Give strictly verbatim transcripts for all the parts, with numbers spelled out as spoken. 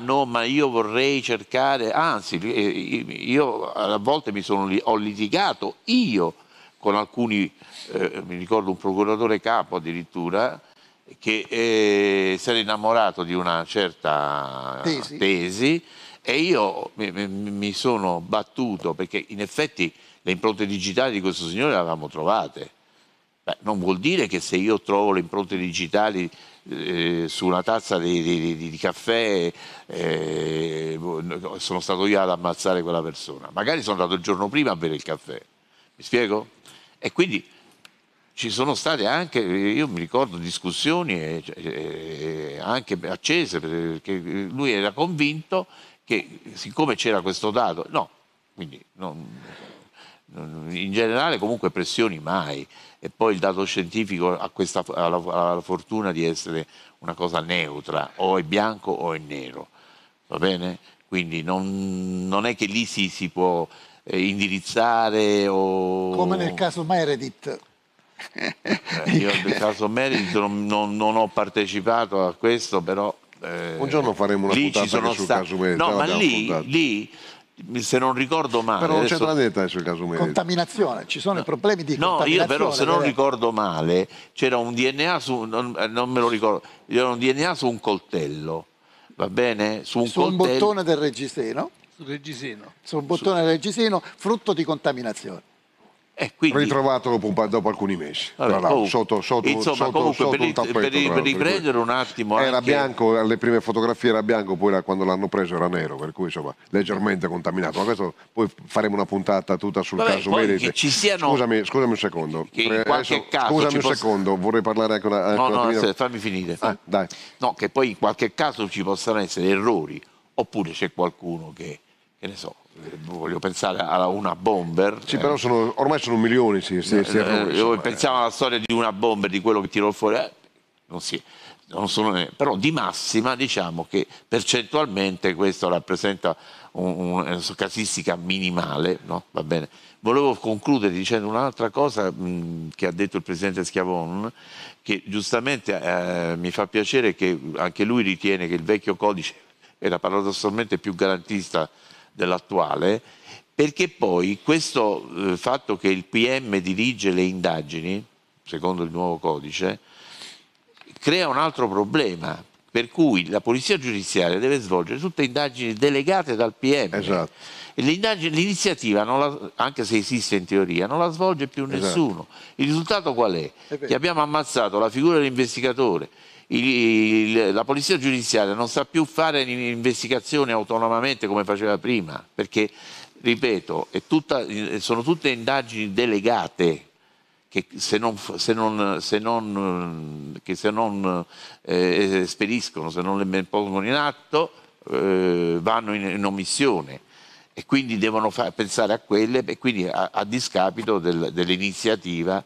no, ma io vorrei cercare, anzi, io a volte mi sono, ho litigato io con alcuni, eh, mi ricordo un procuratore capo addirittura, che eh, si era innamorato di una certa tesi, tesi e io mi, mi, mi sono battuto perché in effetti le impronte digitali di questo signore le avevamo trovate. Beh, non vuol dire che se io trovo le impronte digitali eh, su una tazza di, di, di, di caffè eh, sono stato io ad ammazzare quella persona. Magari sono andato il giorno prima a bere il caffè. Mi spiego? E quindi ci sono state anche, io mi ricordo, discussioni eh, eh, anche accese, perché lui era convinto che siccome c'era questo dato, no, quindi non, non, in generale comunque pressioni mai, e poi il dato scientifico ha, questa, ha, la, ha la fortuna di essere una cosa neutra, o è bianco o è nero, va bene? Quindi non, non è che lì si, si può eh, indirizzare o... come nel caso Meredith. Eh, io nel caso Meredith non, non, non ho partecipato a questo, però eh, un giorno faremo una lì puntata ci sono sul sta... caso Meredith. No, eh, ma lì, lì, se non ricordo male, però non adesso... c'entra niente sul caso Meredith. Contaminazione, ci sono no, i problemi di no, contaminazione. io però se non deve... ricordo male c'era un D N A su, non, non me lo ricordo, c'era un D N A su un coltello, va bene? Su un, su un coltello... bottone del reggiseno. Sul reggiseno. Su un bottone su... del reggiseno, frutto di contaminazione. Eh, quindi... ritrovato dopo, dopo alcuni mesi. Vabbè, tra comunque, sotto, sotto, insomma, sotto, comunque sotto per, un tappeto, per, tra per riprendere un attimo era anche... bianco, alle prime fotografie era bianco, poi quando l'hanno preso era nero, per cui insomma leggermente contaminato. Ma questo poi faremo una puntata tutta sul Vabbè, caso poi Meredith. Che ci siano... Scusami, scusami un secondo. Che in qualche Adesso, caso scusami ci un possa... secondo, vorrei parlare anche una... Anche no, una no, attimino... fammi finire. Ah, dai. No, che poi in qualche caso ci possano essere errori, oppure c'è qualcuno che, che ne so, voglio pensare a una bomber. Sì, eh. però sono, ormai sono milioni, sì, sì, sì, errori, eh, pensiamo alla storia di una bomber, di quello che tirò fuori, eh, non si, non sono, però di massima diciamo che percentualmente questo rappresenta un, un, una casistica minimale, no? Va bene. Volevo concludere dicendo un'altra cosa mh, che ha detto il presidente Schiavon, che giustamente eh, mi fa piacere che anche lui ritiene che il vecchio codice era paradossalmente più garantista dell'attuale, perché poi questo eh, fatto che il P M dirige le indagini, secondo il nuovo codice, crea un altro problema, per cui la polizia giudiziaria deve svolgere tutte indagini delegate dal P M. Esatto. E l'iniziativa, non la, anche se esiste in teoria, non la svolge più nessuno. Esatto. Il risultato qual è? È che abbiamo ammazzato la figura dell'investigatore. Il, il, la polizia giudiziaria non sa più fare investigazioni autonomamente come faceva prima, perché, ripeto, è tutta, sono tutte indagini delegate che se non, se non, se non, che se non eh, esperiscono, se non le pongono in atto, eh, vanno in, in omissione. E quindi devono fa- pensare a quelle, e quindi a, a discapito del, dell'iniziativa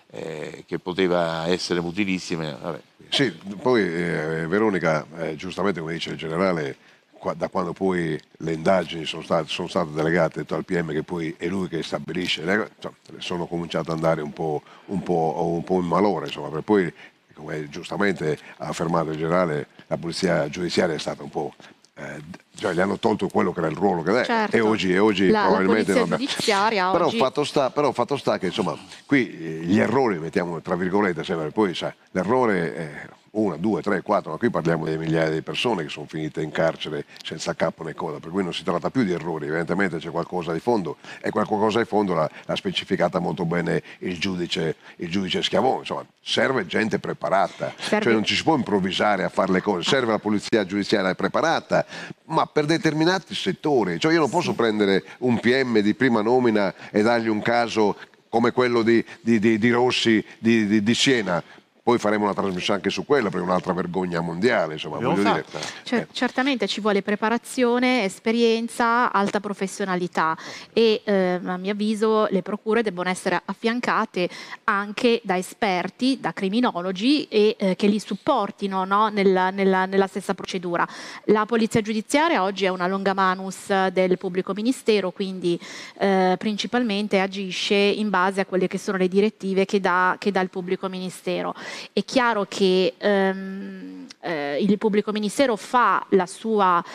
eh, che poteva essere utilissima. Vabbè. Sì, poi eh, Veronica, eh, giustamente come dice il generale, qua, da quando poi le indagini sono state, sono state delegate al P M, che poi è lui che stabilisce, le, insomma, sono cominciate ad andare un po', un po', un po' in malore, insomma, per poi, come giustamente ha affermato il generale, la polizia giudiziaria è stata un po'... Eh, cioè gli hanno tolto quello che era il ruolo che è, certo. e oggi, e oggi la, probabilmente la non polizia giudiziaria però oggi... fatto sta però fatto sta che insomma qui eh, gli errori, mettiamo tra virgolette sempre, poi sai, l'errore è una, due, tre, quattro, ma qui parliamo di migliaia di persone che sono finite in carcere senza capo né coda, per cui non si tratta più di errori, evidentemente c'è qualcosa di fondo, e quel qualcosa di fondo l'ha, l'ha specificata molto bene il giudice, il giudice Schiavon, insomma serve gente preparata, serve... cioè non ci si può improvvisare a fare le cose, serve la polizia giudiziaria preparata, ma per determinati settori, cioè io non posso sì. prendere un P M di prima nomina e dargli un caso come quello di, di, di, di Rossi di, di, di Siena. Poi faremo una trasmissione anche su quella, perché è un'altra vergogna mondiale, insomma, voglio dire. Cer- certamente ci vuole preparazione, esperienza, alta professionalità e eh, a mio avviso le procure debbono essere affiancate anche da esperti, da criminologi e eh, che li supportino, no? nella, nella, nella stessa procedura. La polizia giudiziaria oggi è una longa manus del pubblico ministero, quindi eh, principalmente agisce in base a quelle che sono le direttive che dà, che dà il pubblico ministero. È chiaro che ehm, eh, il pubblico ministero fa la sua